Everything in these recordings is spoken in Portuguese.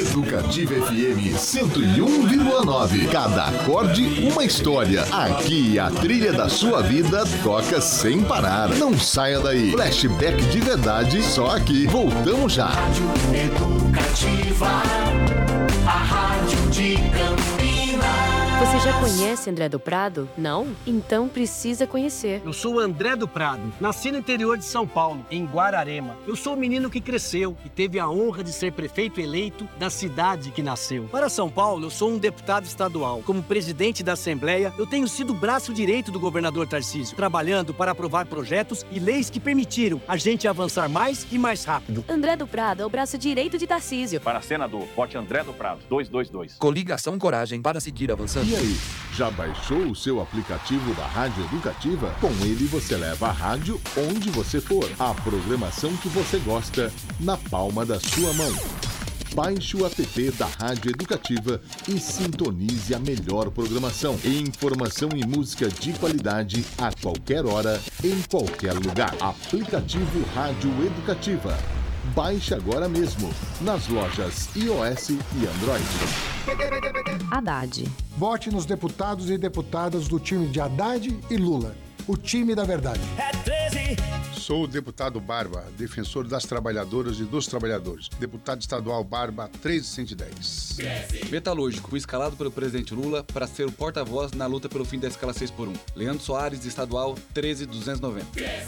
Educativa FM 101,9. Cada acorde, uma história. Aqui a trilha da sua vida toca sem parar. Não saia daí. Flashback de verdade, só aqui. Voltamos já. Rádio Educativa, a rádio de Campinas. Você já conhece André do Prado? Não? Então precisa conhecer. Eu sou o André do Prado, nasci no interior de São Paulo, em Guararema. Eu sou o menino que cresceu e teve a honra de ser prefeito eleito da cidade que nasceu. Para São Paulo, eu sou um deputado estadual. Como presidente da Assembleia, eu tenho sido o braço direito do governador Tarcísio, trabalhando para aprovar projetos e leis que permitiram a gente avançar mais e mais rápido. André do Prado é o braço direito de Tarcísio. Para senador, vote André do Prado, 222. Coligação Coragem para seguir avançando. E aí, já baixou o seu aplicativo da Rádio Educativa? Com ele você leva a rádio onde você for. A programação que você gosta na palma da sua mão. Baixe o app da Rádio Educativa e sintonize a melhor programação. Informação e música de qualidade a qualquer hora, em qualquer lugar. Aplicativo Rádio Educativa. Baixe agora mesmo, nas lojas iOS e Android. Haddad. Vote nos deputados e deputadas do time de Haddad e Lula. O time da verdade. É 13. Sou o deputado Barba, defensor das trabalhadoras e dos trabalhadores. Deputado estadual Barba 13110. Metalúrgico, escalado pelo presidente Lula para ser o porta-voz na luta pelo fim da escala 6x1. Leandro Soares, estadual 13290.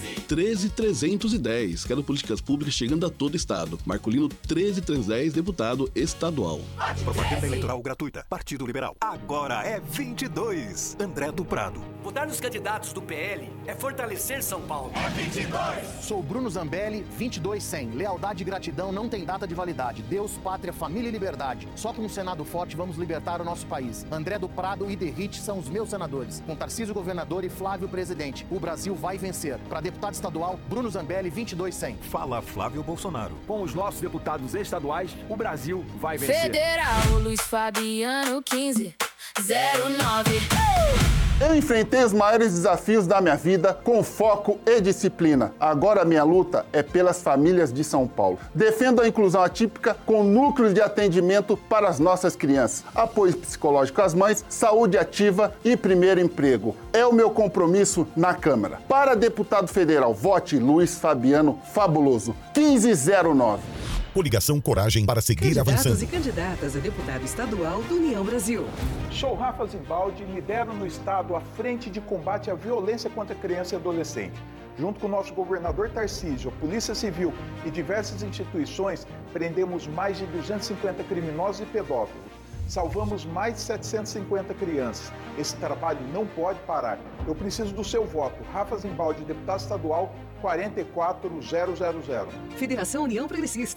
13310. Quero políticas públicas chegando a todo estado. Marcolino 13310, deputado estadual. Propaganda eleitoral gratuita. Partido Liberal. Agora é 22. André do Prado. Votar nos candidatos do PL é fortalecer São Paulo. É 22. Sou Bruno Zambelli, 2200. Lealdade e gratidão não tem data de validade. Deus, pátria, família e liberdade. Só com um Senado forte vamos libertar o nosso país. André do Prado e Derrite são os meus senadores. Com Tarcísio governador e Flávio presidente. O Brasil vai vencer. Para deputado estadual, Bruno Zambelli, 2200. Fala Flávio Bolsonaro. Com os nossos deputados estaduais, o Brasil vai vencer. Federal, Luiz Fabiano, 1509. Eu enfrentei os maiores desafios da minha vida com foco e disciplina. Agora a minha luta é pelas famílias de São Paulo. Defendo a inclusão atípica com núcleos de atendimento para as nossas crianças, apoio psicológico às mães, saúde ativa e primeiro emprego. É o meu compromisso na Câmara. Para deputado federal, vote Luiz Fabiano Fabuloso, 1509. Coligação Coragem para seguir avançando. Candidatos e candidatas a deputado estadual do União Brasil. Sou Rafa Zimbaldi, lidero no estado a frente de combate à violência contra criança e adolescente. Junto com o nosso governador Tarcísio, a Polícia Civil e diversas instituições, prendemos mais de 250 criminosos e pedófilos. Salvamos mais de 750 crianças. Esse trabalho não pode parar. Eu preciso do seu voto. Rafa Zimbaldi, deputado estadual, 44000. Federação União Progressista.